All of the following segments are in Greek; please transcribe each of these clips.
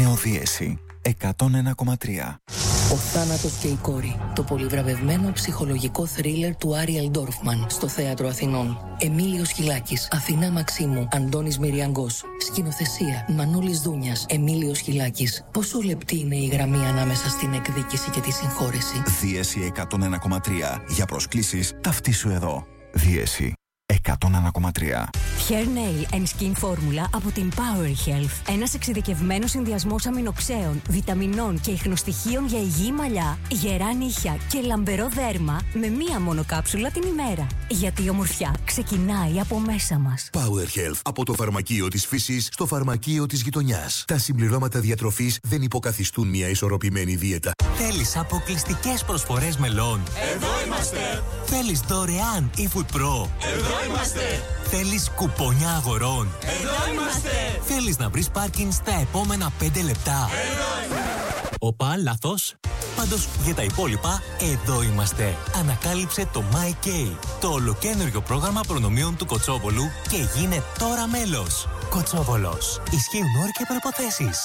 Ραδιοδίεση 101,3. Ο θάνατος και η κόρη. Το πολυβραβευμένο ψυχολογικό θρίλερ του Άριελ Ντόρφμαν στο Θέατρο Αθηνών. Εμίλιος Χιλάκης, Αθηνά Μαξίμου, Αντώνης Μυριαγκός. Σκηνοθεσία Μανώλης Δούνιας, Εμίλιος Χιλάκης. Πόσο λεπτή είναι η γραμμή ανάμεσα στην εκδίκηση και τη συγχώρεση. Δίεση 101,3. Για προσκλήσεις ταυτίσου εδώ. Δίεση 101,3. Hair Nail and Skin Formula από την Power Health. Ένας εξειδικευμένος συνδυασμός αμινοξέων, βιταμινών και ιχνοστοιχείων για υγιή μαλλιά, γερά νύχια και λαμπερό δέρμα με μία μόνο κάψουλα την ημέρα. Γιατί η ομορφιά ξεκινάει από μέσα μας. Power Health. Από το φαρμακείο της φύσης στο φαρμακείο της γειτονιάς. Τα συμπληρώματα διατροφής δεν υποκαθιστούν μια ισορροπημένη δίαιτα. Θέλεις αποκλειστικές προσφορές μελών? Εδώ είμαστε! Θέλεις δωρεάν eFood Pro? Εδώ είμαστε! Θέλεις κουπόνια αγορών? Εδώ είμαστε! Θέλεις να βρεις πάρκινγκ στα επόμενα 5 λεπτά? Εδώ είμαστε! Οπα, λάθος. Πάντως για τα υπόλοιπα, εδώ είμαστε. Ανακάλυψε το MyK, το ολοκαίνουργιο πρόγραμμα προνομίων του Κοτσόβολου και γίνε τώρα μέλος. Κοτσόβολος. Ισχύουν όροι και προϋποθέσεις.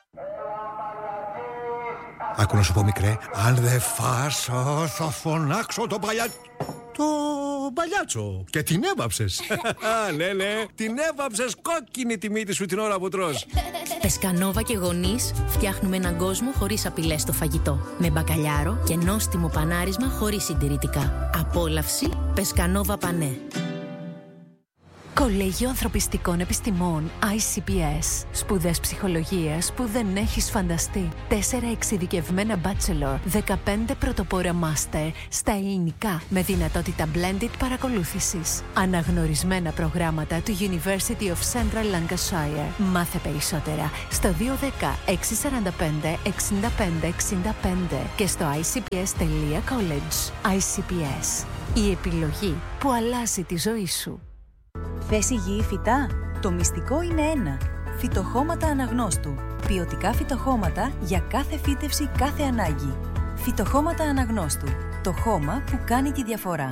Άκου να σου πω, μικρέ, αν δεν φας θα φωνάξω το παλιάτσο. Και την έβαψες. Ναι, την έβαψες κόκκινη τη μύτη σου την ώρα που τρως. Πεσκανόβα και γονείς φτιάχνουμε έναν κόσμο χωρίς απειλές στο φαγητό. Με μπακαλιάρο και νόστιμο πανάρισμα χωρίς συντηρητικά. Απόλαυση Πεσκανόβα Πανέ. Κολέγιο Ανθρωπιστικών Επιστημών ICPS. Σπουδές ψυχολογίας που δεν έχεις φανταστεί. 4 εξειδικευμένα bachelor, 15 πρωτοπόρα master στα ελληνικά με δυνατότητα blended παρακολούθησης. Αναγνωρισμένα προγράμματα του University of Central Lancashire. Μάθε περισσότερα στο 210 645 65 65 και στο icps.college. ICPS. Η επιλογή που αλλάζει τη ζωή σου. Θες υγιή φυτά? Το μυστικό είναι ένα. Φυτοχώματα Αναγνώστου. Ποιοτικά φυτοχώματα για κάθε φύτευση, κάθε ανάγκη. Φυτοχώματα Αναγνώστου. Το χώμα που κάνει τη διαφορά.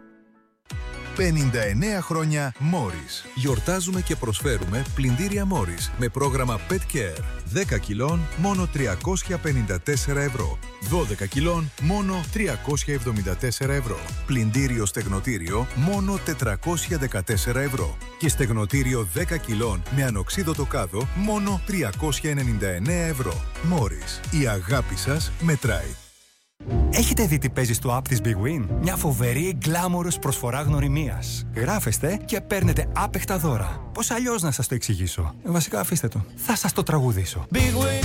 59 χρόνια Morris. Γιορτάζουμε και προσφέρουμε πλυντήρια Morris με πρόγραμμα Pet Care. 10 κιλών μόνο 354 ευρώ. 12 κιλών μόνο 374 ευρώ. Πλυντήριο στεγνοτήριο μόνο 414 ευρώ. Και στεγνοτήριο 10 κιλών με ανοξίδωτο κάδο μόνο 399 ευρώ. Morris. Η αγάπη σας μετράει. Έχετε δει τι παίζει στο app της Big Win? Μια φοβερή γκλάμορος προσφορά γνωριμίας. Γράφεστε και παίρνετε άπεχτα δώρα. Πώς αλλιώς να σας το εξηγήσω? Βασικά αφήστε το. Θα σας το τραγουδήσω. Big Win.